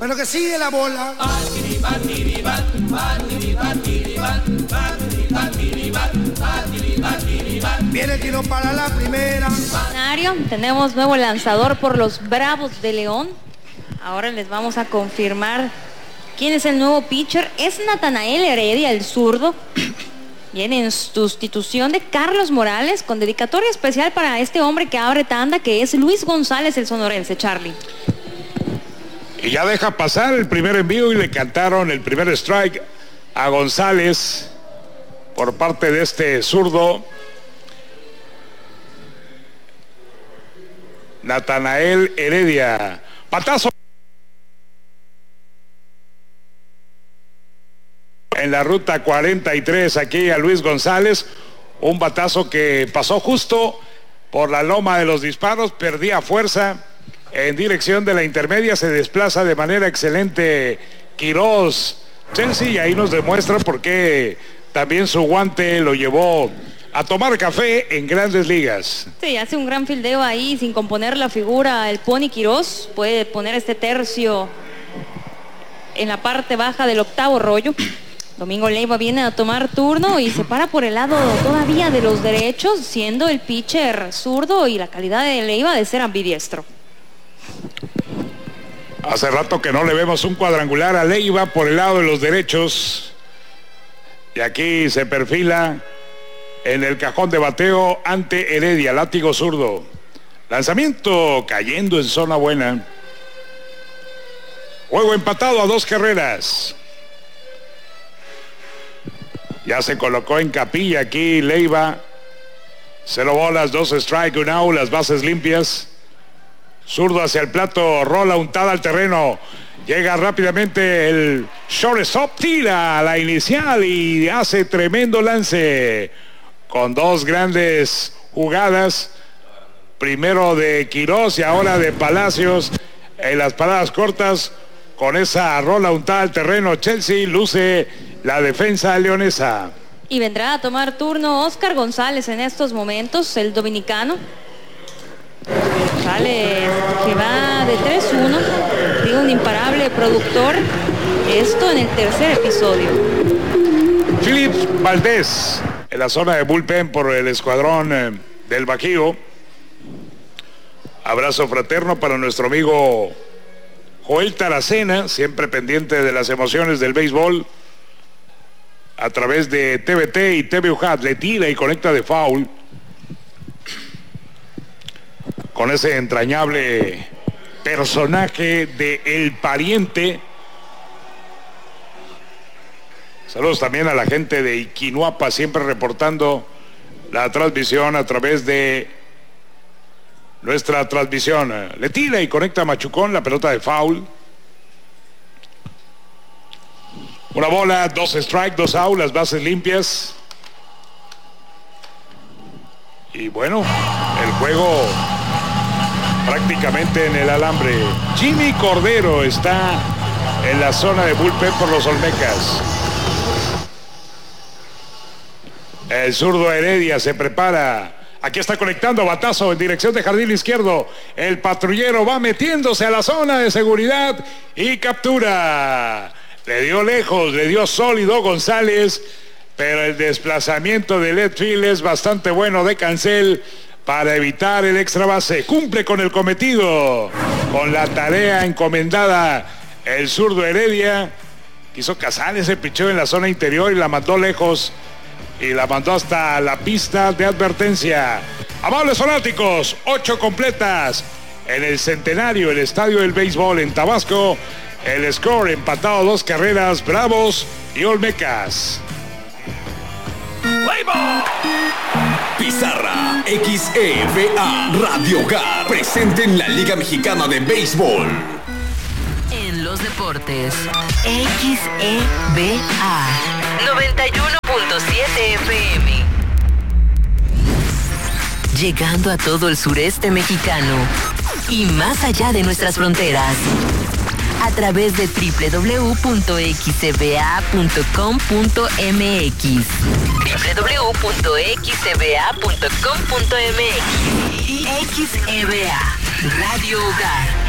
Bueno, que sigue la bola. Viene el tiro para la primera. Tenemos nuevo lanzador por los Bravos de León. Ahora les vamos a confirmar quién es el nuevo pitcher. Es Natanael Heredia, el zurdo. Viene en sustitución de Carlos Morales, con dedicatoria especial para este hombre que abre tanda, que es Luis González, el sonorense, Charlie. Y ya deja pasar el primer envío y le cantaron el primer strike a González por parte de este zurdo Natanael Heredia. Patazo en la ruta 43 aquí a Luis González. Un batazo que pasó justo por la loma de los disparos, perdía fuerza en dirección de la intermedia, se desplaza de manera excelente Quirós Chelsea, y ahí nos demuestra por qué también su guante lo llevó a tomar café en Grandes Ligas. Sí, hace un gran fildeo ahí sin componer la figura el Pony Quirós. Puede poner este tercio en la parte baja del octavo rollo. Domingo Leiva viene a tomar turno y se para por el lado todavía de los derechos, siendo el pitcher zurdo y la calidad de Leiva de ser ambidiestro. Hace rato que no le vemos un cuadrangular a Leiva por el lado de los derechos. Y aquí se perfila en el cajón de bateo ante Heredia, látigo zurdo. Lanzamiento cayendo en zona buena. Juego empatado a 2 carreras. Ya se colocó en capilla aquí Leiva. 0 bolas, 2 strike, 1 out, las bases limpias. Zurdo hacia el plato, rola untada al terreno. Llega rápidamente el shortstop, tira a la inicial y hace tremendo lance. Con 2 grandes jugadas. Primero de Quirós y ahora de Palacios. En las paradas cortas, con esa rola untada al terreno, Chelsea luce la defensa leonesa. Y vendrá a tomar turno Oscar González en estos momentos, el dominicano. González, que va de 3-1, tiene un imparable productor. Esto en el tercer episodio. Philip Valdés en la zona de bullpen por el escuadrón del Bajío. Abrazo fraterno para nuestro amigo Joel Taracena, siempre pendiente de las emociones del béisbol a través de TVT y TV UJAT. Le tira y conecta de foul con ese entrañable personaje de El Pariente. Saludos también a la gente de Iquinuapa, siempre reportando la transmisión a través de nuestra transmisión. Le tira y conecta a Machucón, la pelota de foul. 1 bola, 2 strike, 2 out, las bases limpias. Y bueno, el juego prácticamente en el alambre. Jimmy Cordero está en la zona de bullpen por los Olmecas. El zurdo Heredia se prepara. Aquí está conectando, batazo en dirección de jardín izquierdo. El patrullero va metiéndose a la zona de seguridad y captura. Le dio lejos, le dio sólido González, pero el desplazamiento de left field es bastante bueno de Cancel para evitar el extra base. Cumple con el cometido, con la tarea encomendada el zurdo Heredia. Quiso cazar ese picheo en la zona interior y la mandó lejos. Y la mandó hasta la pista de advertencia. Amables fanáticos, 8 completas en el Centenario, el estadio del béisbol en Tabasco. El score empatado 2 carreras, Bravos y Olmecas. Pizarra XEVA Radio Hogar presente en la Liga Mexicana de Béisbol. En los deportes, XEVA 91.7 FM. Llegando a todo el sureste mexicano y más allá de nuestras fronteras. A través de www.xcba.com.mx www.xcba.com.mx y XEVA Radio Hogar